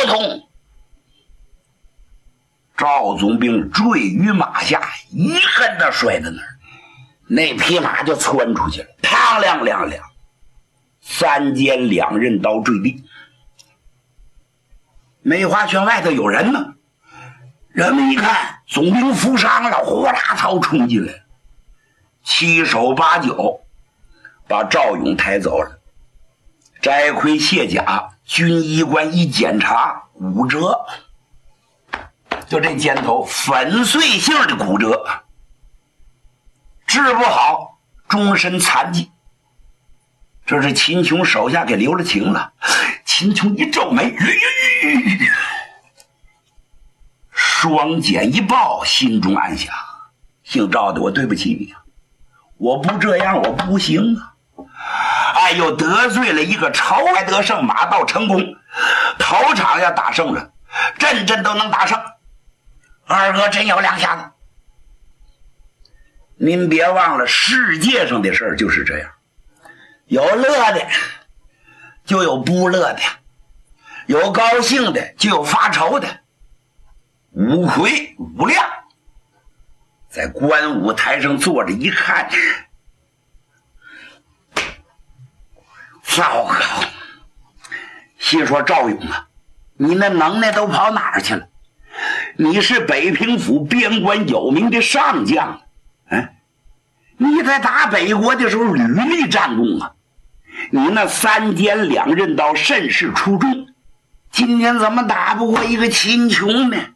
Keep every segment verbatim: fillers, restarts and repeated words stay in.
通！赵总兵坠于马下，一跟头摔在那儿，那匹马就窜出去了，嘡亮亮亮，三尖两刃刀坠地。梅花圈外头有人呢，人们一看总兵负伤了，呼啦操冲进来，七手八脚把赵勇抬走了。摘盔卸甲，军医官一检查，骨折，就这肩头粉碎性的骨折，治不好终身残疾。这是秦琼手下给留了情了。秦琼一皱眉，双锏一抱，心中暗想：姓赵的，我对不起你啊，我不这样我不行啊。哎，又得罪了一个朝来得胜，马到成功，头场要打胜了，阵阵都能打胜。二哥真有两下子。您别忘了，世界上的事儿就是这样，有乐的就有不乐的，有高兴的就有发愁的。五魁五亮在观舞台上坐着一看，糟糕！心说赵勇啊，你那能耐都跑哪儿去了？你是北平府边关有名的上将，嗯，你在打北国的时候屡立战功啊，你那三尖两刃刀甚是出众，今天怎么打不过一个秦琼呢？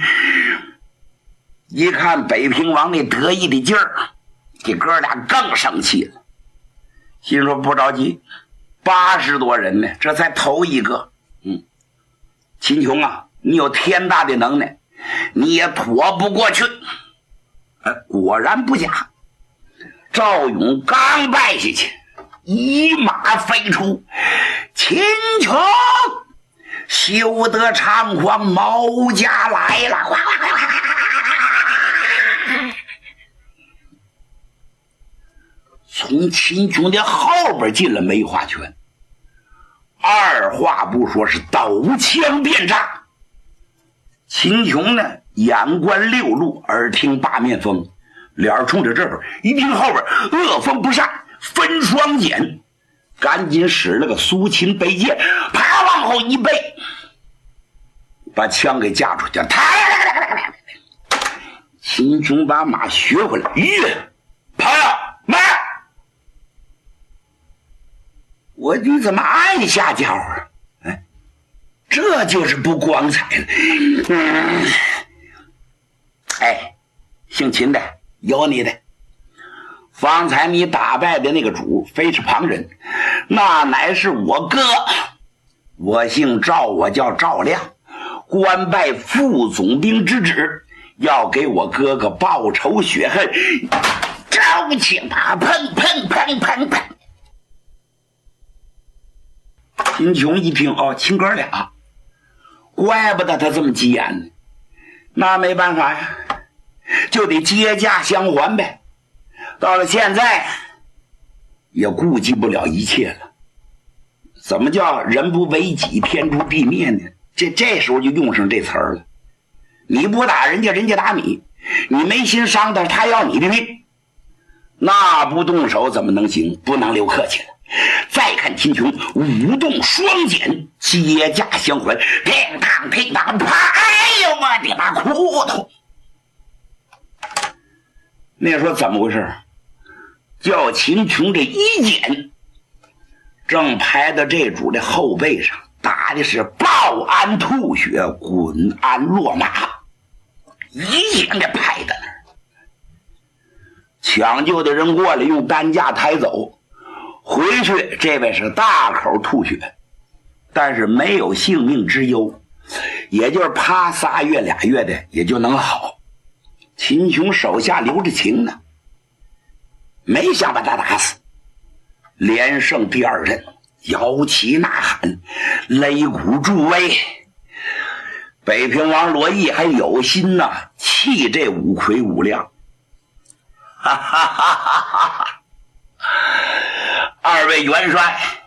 一看北平王那得意的劲儿，这哥俩更生气了，心说不着急，八十多人呢，这才头一个。嗯，秦琼啊，你有天大的能耐，你也躲不过去。哎，果然不假，赵勇刚败下去，一马飞出，秦琼休得猖狂，毛家来了！哗哗哗哗哗哗！从秦琼的后边进了梅花圈，二话不说是抖枪便炸。秦琼呢，眼观六路，耳听八面风，脸冲着这边，一听后边恶风不善，分双锏，赶紧使了个苏秦背剑，啪往后一背，把枪给架出去。秦琼把马学回来，咦，朋友慢，我你怎么按下脚啊？哎，这就是不光彩了。嗯，哎，姓秦的，有你的。方才你打败的那个主非是旁人，那乃是我哥。我姓赵，我叫赵亮，官拜副总兵之职，要给我哥哥报仇雪恨。招起吧，砰砰砰砰砰！秦琼一听，哦，亲哥俩，怪不得他这么急眼呢。那没办法呀，就得接驾相还呗。到了现在也顾及不了一切了。怎么叫人不为己，天诛地灭呢？这这时候就用上这词儿了。你不打人家，人家打你，你没心伤他，他要你的命，那不动手怎么能行？不能留客气了。再看秦琼舞动双锏，接驾相还，乒当乒当，啪！哎呦我的妈，窟窿！那时候怎么回事？叫秦琼这一锏正排到这主的后背上，打的是爆鞍吐血，滚鞍落马，一锏给拍在那儿。抢救的人过来，用担架抬走，回去这位是大口吐血，但是没有性命之忧，也就是趴仨月俩月的也就能好。秦琼手下留着情呢，没想把他打死。连胜第二任，摇旗呐喊，擂鼓助威。北平王罗毅还有心呐，气这五魁五亮。哈哈哈哈哈！二位元帅，